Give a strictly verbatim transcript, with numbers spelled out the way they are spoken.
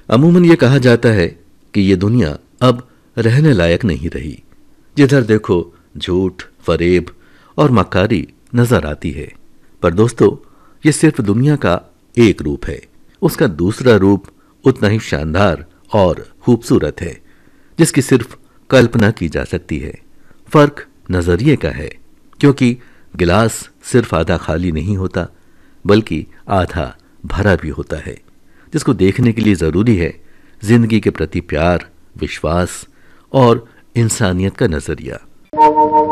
अमूमन ये कहा जाता है कि ये दुनिया अब रहने लायक नहीं रही। जिधर देखो झूठ, फरेब और मक्कारी नजर आती है। पर दोस्तों, ये सिर्फ दुनिया का एक रूप है। उसका दूसरा रूप उतना ही शानदार और खूबसूरत है, जिसकी सिर्फ कल्पना की जा सकती है। फर्क नजरिए का है, क्योंकि गिलास सिर्फ आधा खाली नहीं होता, बल्कि आधा भरा भी होता है, जिसको देखने के लिए जरूरी है जिंदगी के प्रति प्यार, विश्वास और इंसानियत का नजरिया।